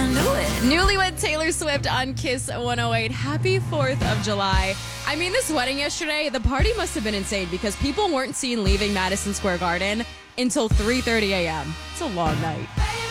gonna do it. Newlywed Taylor Swift on Kiss 108. Happy 4th of July. I mean, this wedding yesterday, the party must have been insane because people weren't seen leaving Madison Square Garden until 3:30 a.m. It's a long night.